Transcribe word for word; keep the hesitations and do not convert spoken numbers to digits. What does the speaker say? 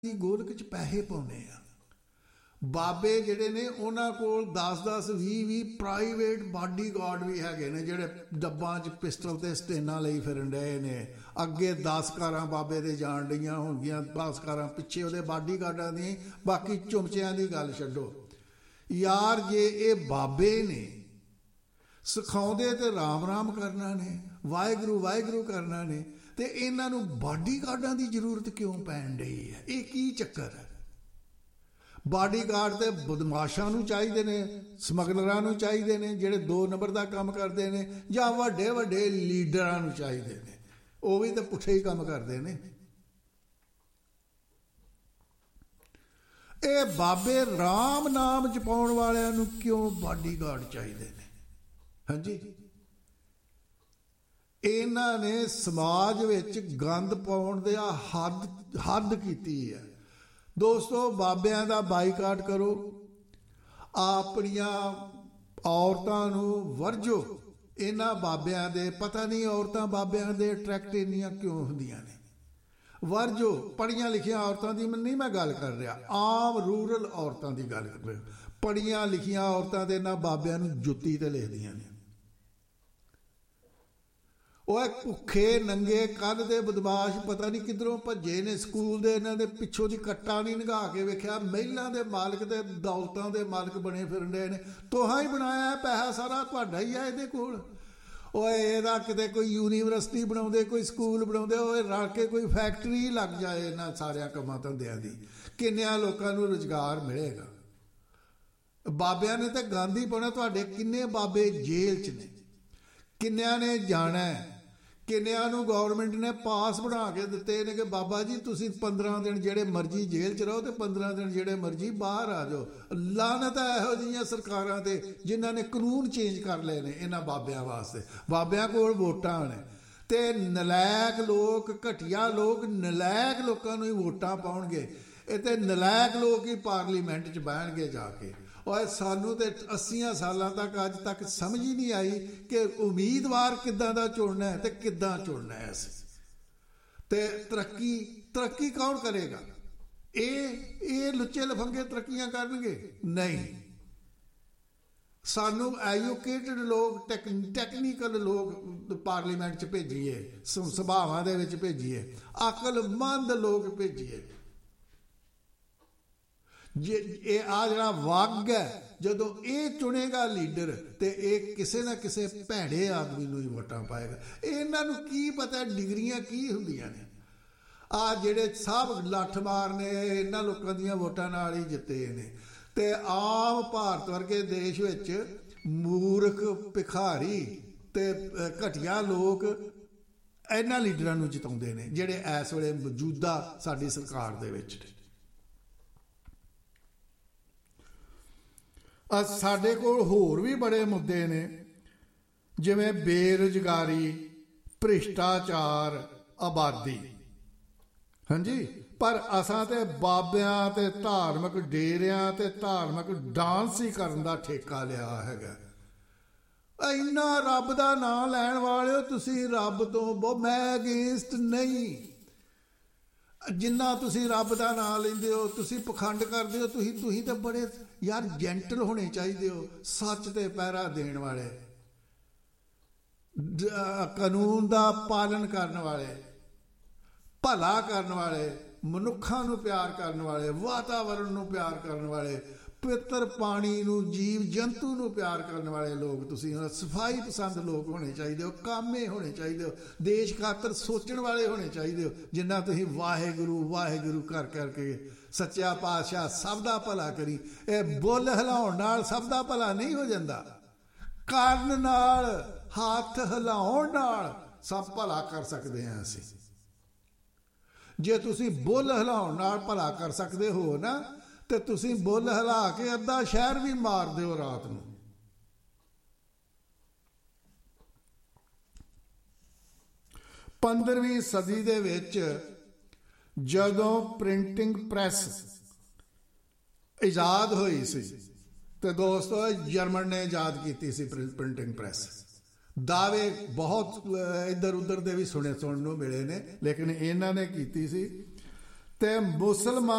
ਦੀ ਗੋਲਕ 'ਚ ਪੈਸੇ ਪਾਉਂਦੇ ਆ। ਬਾਬੇ ਜਿਹੜੇ ਨੇ ਉਹਨਾਂ ਕੋਲ ਦਸ ਦਸ ਵੀਹ ਵੀਹ ਪ੍ਰਾਈਵੇਟ ਬਾਡੀਗਾਰਡ ਵੀ ਹੈਗੇ ਨੇ, ਜਿਹੜੇ ਡੱਬਾਂ 'ਚ ਪਿਸਟਲ ਤੇ ਸਟੇਨਾਂ ਲਈ ਫਿਰਨ ਡਏ ਨੇ। ਅੱਗੇ ਦਸ ਕਾਰਾਂ ਬਾਬੇ ਦੇ ਜਾਣ ਡਈਆਂ ਹੋਣਗੀਆਂ, ਦਸ ਕਾਰਾਂ ਪਿੱਛੇ ਉਹਦੇ ਬਾਡੀਗਾਰਡਾਂ ਦੀਆਂ। ਬਾਕੀ ਚੁਮਚਿਆਂ ਦੀ ਗੱਲ ਛੱਡੋ ਯਾਰ, ਜੇ ਇਹ ਬਾਬੇ ਨੇ ਸਿਖਾਉਂਦੇ ਤੇ ਰਾਮ ਰਾਮ ਕਰਨਾ ਨੇ, ਵਾਹਿਗੁਰੂ ਵਾਹਿਗੁਰੂ ਕਰਨਾ ਨੇ, ਤੇ ਇਹਨਾਂ ਨੂੰ ਬਾਡੀਗਾਰਡਾਂ ਦੀ ਜ਼ਰੂਰਤ ਕਿਉਂ ਪੈਣ ਡਈ ਹੈ? ਇਹ ਕੀ ਚੱਕਰ ਹੈ? ਬਾਡੀਗਾਰਡ ਤੇ ਬਦਮਾਸ਼ਾਂ ਨੂੰ ਚਾਹੀਦੇ ਨੇ, ਸਮਗਲਰਾਂ ਨੂੰ ਚਾਹੀਦੇ ਨੇ ਜਿਹੜੇ ਦੋ ਨੰਬਰ ਦਾ ਕੰਮ ਕਰਦੇ ਨੇ, ਜਾਂ ਵੱਡੇ ਵੱਡੇ ਲੀਡਰਾਂ ਨੂੰ ਚਾਹੀਦੇ ਨੇ? ਉਹ ਵੀ ਤਾਂ ਪੁੱਠੇ ਹੀ ਕੰਮ ਕਰਦੇ ਨੇ। ਇਹ ਬਾਬੇ ਰਾਮ ਨਾਮ ਜਪਾਉਣ ਵਾਲਿਆਂ ਨੂੰ ਕਿਉਂ ਬਾਡੀਗਾਰਡ ਚਾਹੀਦੇ ਨੇ? ਹਾਂਜੀ, ਇਹਨਾਂ ਨੇ ਸਮਾਜ ਵਿੱਚ ਗੰਦ ਪਾਉਣ ਦੀ ਹੱਦ ਹੱਦ ਕੀਤੀ ਹੈ। ਦੋਸਤੋ, ਬਾਬਿਆਂ ਦਾ ਬਾਈਕਾਟ ਕਰੋ, ਆਪਣੀਆਂ ਔਰਤਾਂ ਨੂੰ ਵਰਜੋ। ਇਹਨਾਂ ਬਾਬਿਆਂ ਦੇ ਪਤਾ ਨਹੀਂ ਔਰਤਾਂ ਬਾਬਿਆਂ ਦੇ ਅਟਰੈਕਟ ਇੰਨੀਆਂ ਕਿਉਂ ਹੁੰਦੀਆਂ ਨੇ, ਵਰਜੋ। ਪੜ੍ਹੀਆਂ ਲਿਖੀਆਂ ਔਰਤਾਂ ਦੀ ਨਹੀਂ ਮੈਂ ਗੱਲ ਕਰ ਰਿਹਾ, ਆਮ ਰੂਰਲ ਔਰਤਾਂ ਦੀ ਗੱਲ ਕਰ ਰਿਹਾ। ਪੜ੍ਹੀਆਂ ਲਿਖੀਆਂ ਔਰਤਾਂ ਦੇ ਇਹਨਾਂ ਬਾਬਿਆਂ ਨੂੰ ਜੁੱਤੀ ਤੇ ਲਿਖਦੀਆਂ ਨੇ। ਉਹ ਭੁੱਖੇ ਨੰਗੇ ਕੱਲ੍ਹ ਦੇ ਬਦਮਾਸ਼ ਪਤਾ ਨਹੀਂ ਕਿੱਧਰੋਂ ਭੱਜੇ ਨੇ ਸਕੂਲ ਦੇ, ਇਹਨਾਂ ਦੇ ਪਿੱਛੋਂ ਦੀ ਕੱਟਾ ਨਹੀਂ ਲੰਘਾ ਕੇ ਵੇਖਿਆ। ਮਹਿਲਾਂ ਦੇ ਮਾਲਕ ਤੇ ਦੌਲਤਾਂ ਦੇ ਮਾਲਕ ਬਣੇ ਫਿਰਨ ਡਏ ਨੇ। ਤੁਹਾਂ ਹੀ ਬਣਾਇਆ, ਪੈਸਾ ਸਾਰਾ ਤੁਹਾਡਾ ਹੀ ਆ ਇਹਦੇ ਕੋਲ। ਓਏ ਇਹਦਾ ਕਿਤੇ ਕੋਈ ਯੂਨੀਵਰਸਿਟੀ ਬਣਾਉਂਦੇ, ਕੋਈ ਸਕੂਲ ਬਣਾਉਂਦੇ, ਓਏ ਰਲ ਕੇ ਕੋਈ ਫੈਕਟਰੀ ਲੱਗ ਜਾਏ ਇਹਨਾਂ ਸਾਰਿਆਂ ਕੰਮਾਂ ਧੰਦਿਆਂ ਦੀ। ਕਿੰਨਿਆਂ ਲੋਕਾਂ ਨੂੰ ਰੁਜ਼ਗਾਰ ਮਿਲੇਗਾ? ਬਾਬਿਆਂ ਨੇ ਤਾਂ ਗੰਦ ਹੀ ਪਾਉਣਾ। ਤੁਹਾਡੇ ਕਿੰਨੇ ਬਾਬੇ ਜੇਲ੍ਹ 'ਚ ਨੇ, ਕਿੰਨਿਆਂ ਨੇ ਜਾਣਾ, ਕਿੰਨਿਆਂ ਨੂੰ ਗੌਰਮੈਂਟ ਨੇ ਪਾਸ ਬਣਾ ਕੇ ਦਿੱਤੇ ਨੇ ਕਿ ਬਾਬਾ ਜੀ ਤੁਸੀਂ ਪੰਦਰਾਂ ਦਿਨ ਜਿਹੜੇ ਮਰਜ਼ੀ ਜੇਲ੍ਹ 'ਚ ਰਹੋ ਤੇ ਪੰਦਰਾਂ ਦਿਨ ਜਿਹੜੇ ਮਰਜ਼ੀ ਬਾਹਰ ਆ ਜਾਓ। ਲਾਹਨਤ ਹੈ ਇਹੋ ਜਿਹੀਆਂ ਸਰਕਾਰਾਂ ਤੇ ਜਿਨ੍ਹਾਂ ਨੇ ਕਾਨੂੰਨ ਚੇਂਜ ਕਰ ਲਏ ਨੇ ਇਹਨਾਂ ਬਾਬਿਆਂ ਵਾਸਤੇ। ਬਾਬਿਆਂ ਕੋਲ ਵੋਟਾਂ ਨੇ ਤੇ ਨਲਾਇਕ ਲੋਕ, ਘਟੀਆ ਲੋਕ ਨਲਾਇਕ ਲੋਕਾਂ ਨੂੰ ਹੀ ਵੋਟਾਂ ਪਾਉਣਗੇ। ਇਹ ਤੇ ਨਲਾਇਕ ਲੋਕ ਹੀ ਪਾਰਲੀਮੈਂਟ 'ਚ ਬਹਿਣਗੇ ਜਾ ਕੇ। ਔਰ ਸਾਨੂੰ ਤੇ ਅੱਸੀਆਂ ਸਾਲਾਂ ਤੱਕ ਅੱਜ ਤੱਕ ਸਮਝ ਹੀ ਨਹੀਂ ਆਈ ਕਿ ਉਮੀਦਵਾਰ ਕਿੱਦਾਂ ਦਾ ਚੁਣਨਾ ਹੈ ਤੇ ਕਿੱਦਾਂ ਚੁਣਨਾ ਹੈ ਅਸੀਂ। ਤੇ ਤਰੱਕੀ ਤਰੱਕੀ ਕੌਣ ਕਰੇਗਾ? ਇਹ ਇਹ ਲੁੱਚੇ ਲਫੰਗੇ ਤਰੱਕੀਆਂ ਕਰਨਗੇ? ਨਹੀਂ, ਸਾਨੂੰ ਐਜੂਕੇਟਡ ਲੋਕ, ਟੈਕ ਟੈਕਨੀਕਲ ਲੋਕ ਪਾਰਲੀਮੈਂਟ 'ਚ ਭੇਜੀਏ, ਸਭਾਵਾਂ ਦੇ ਵਿੱਚ ਭੇਜੀਏ, ਅਕਲਮੰਦ ਲੋਕ ਭੇਜੀਏ। ਜੇ ਇਹ ਆ ਜਿਹੜਾ ਵਗ ਹੈ, ਜਦੋਂ ਇਹ ਚੁਣੇਗਾ ਲੀਡਰ ਤੇ ਇਹ ਕਿਸੇ ਨਾ ਕਿਸੇ ਭੈੜੇ ਆਦਮੀ ਨੂੰ ਹੀ ਵੋਟਾਂ ਪਾਏਗਾ। ਇਹਨਾਂ ਨੂੰ ਕੀ ਪਤਾ ਡਿਗਰੀਆਂ ਕੀ ਹੁੰਦੀਆਂ ਨੇ। ਆ ਜਿਹੜੇ ਸਭ ਲੱਠ ਮਾਰ ਨੇ ਇਹਨਾਂ ਲੋਕਾਂ ਦੀਆਂ ਵੋਟਾਂ ਨਾਲ ਹੀ ਜਿੱਤੇ ਨੇ। ਤੇ ਆਮ ਭਾਰਤ ਵਰਗੇ ਦੇਸ਼ ਵਿੱਚ ਮੂਰਖ, ਭਿਖਾਰੀ ਤੇ ਘਟੀਆ ਲੋਕ ਇਹਨਾਂ ਲੀਡਰਾਂ ਨੂੰ ਜਿਤਾਉਂਦੇ ਨੇ ਜਿਹੜੇ ਇਸ ਵੇਲੇ ਮੌਜੂਦਾ ਸਾਡੀ ਸਰਕਾਰ ਦੇ ਵਿੱਚ ਨੇ। ਸਾਡੇ ਕੋਲ ਹੋਰ ਵੀ ਬੜੇ ਮੁੱਦੇ ਨੇ, ਜਿਵੇਂ ਬੇਰੁਜ਼ਗਾਰੀ, ਭ੍ਰਿਸ਼ਟਾਚਾਰ, ਆਬਾਦੀ। ਹਾਂਜੀ, ਪਰ ਅਸਾਂ ਤੇ ਬਾਬਿਆਂ ਤੇ ਧਾਰਮਿਕ ਡੇਰਿਆਂ ਤੇ ਧਾਰਮਿਕ ਡਾਂਸ ਹੀ ਕਰਨ ਦਾ ਠੇਕਾ ਲਿਆ ਹੈਗਾ। ਇੰਨਾ ਰੱਬ ਦਾ ਨਾਂ ਲੈਣ ਵਾਲਿਓ ਤੁਸੀਂ, ਰੱਬ ਤੋਂ ਬਹੁਤ ਮੈਂ ਅਗੇਂਸਟ ਨਹੀਂ। ਜਿੰਨਾ ਤੁਸੀਂ ਰੱਬ ਦਾ ਨਾਂ ਲੈਂਦੇ ਹੋ, ਤੁਸੀਂ ਪਖੰਡ ਕਰਦੇ ਹੋ, ਤੁਸੀਂ ਤੁਸੀਂ ਤਾਂ ਬੜੇ ਯਾਰ ਜੈਂਟਲ ਹੋਣੇ ਚਾਹੀਦੇ ਹੋ, ਸੱਚ ਤੇ ਪਹਿਰਾ ਦੇਣ ਵਾਲੇ, ਕਾਨੂੰਨ ਦਾ ਪਾਲਨ ਕਰਨ ਵਾਲੇ, ਭਲਾ ਕਰਨ ਵਾਲੇ, ਮਨੁੱਖਾਂ ਨੂੰ ਪਿਆਰ ਕਰਨ ਵਾਲੇ, ਵਾਤਾਵਰਨ ਨੂੰ ਪਿਆਰ ਕਰਨ ਵਾਲੇ, ਪਵਿੱਤਰ ਪਾਣੀ ਨੂੰ, ਜੀਵ ਜੰਤੂ ਨੂੰ ਪਿਆਰ ਕਰਨ ਵਾਲੇ ਲੋਕ ਤੁਸੀਂ, ਸਫਾਈ ਪਸੰਦ ਲੋਕ ਹੋਣੇ ਚਾਹੀਦੇ ਹੋ, ਕਾਮੇ ਹੋਣੇ ਚਾਹੀਦੇ ਹੋ, ਦੇਸ਼ ਖਾਤਰ ਸੋਚਣ ਵਾਲੇ ਹੋਣੇ ਚਾਹੀਦੇ ਹੋ। ਜਿੰਨਾ ਤੁਸੀਂ ਵਾਹਿਗੁਰੂ ਵਾਹਿਗੁਰੂ ਕਰ ਕਰਕੇ ਸੱਚਾ ਪਾਤਸ਼ਾਹ ਸਭ ਦਾ ਭਲਾ ਕਰੀ। ਇਹ ਬੁੱਲ ਹਿਲਾਉਣ ਨਾਲ ਸਭ ਦਾ ਭਲਾ ਨਹੀਂ ਹੋ ਜਾਂਦਾ, ਕਰਨ ਨਾਲ, ਹੱਥ ਹਿਲਾਉਣ ਨਾਲ ਸਭ ਭਲਾ ਕਰ ਸਕਦੇ ਹਾਂ ਅਸੀਂ। ਜੇ ਤੁਸੀਂ ਬੁੱਲ ਹਿਲਾਉਣ ਨਾਲ ਭਲਾ ਕਰ ਸਕਦੇ ਹੋ ਨਾ, ਤੇ ਤੁਸੀਂ ਬੁੱਲ ਹਿਲਾ ਕੇ ਅੱਧਾ ਸ਼ਹਿਰ ਵੀ ਮਾਰ ਦਿਓ ਰਾਤ ਨੂੰ। ਪੰਦਰਵੀਂ ਸਦੀ ਦੇ ਵਿੱਚ ਜਦੋਂ ਪ੍ਰਿੰਟਿੰਗ ਪ੍ਰੈਸ ਇਜਾਦ ਹੋਈ ਸੀ, ਤੇ ਦੋਸਤੋ ਜਰਮਨ ਨੇ ਇਜਾਦ ਕੀਤੀ ਸੀ ਪ੍ਰਿੰਟਿੰਗ ਪ੍ਰੈਸ। ਦਾਅਵੇ ਬਹੁਤ ਇੱਧਰ ਉੱਧਰ ਦੇ ਵੀ ਸੁਣੇ ਸੁਣਨ ਨੂੰ ਮਿਲੇ ਨੇ, ਲੇਕਿਨ ਇਹਨਾਂ ਨੇ ਕੀਤੀ ਸੀ। ਤੇ ਮੁਸਲਮਾਨ